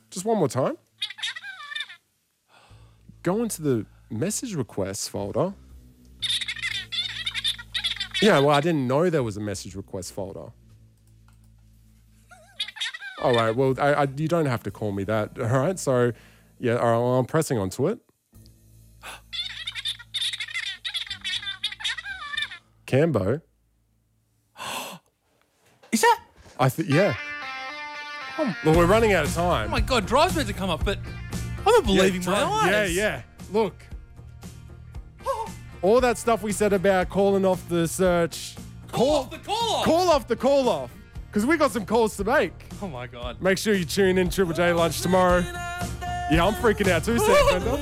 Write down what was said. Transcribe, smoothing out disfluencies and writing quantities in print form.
Just one more time. Go into the message requests folder. Yeah, well, I didn't know there was a message request folder. All right, well, you don't have to call me that, all right? So, yeah, all right, well, I'm pressing onto it. Cambo. Is that? Yeah. Well, we're running out of time. Oh my God, Drive's meant to come up, but I'm not believing my eyes. Yeah. Look. All that stuff we said about calling off the search. Call off the call off. Call off the call off. Because we got some calls to make. Oh my God. Make sure you tune in Triple J Lunch tomorrow. Yeah, I'm freaking out too, Sam Fender.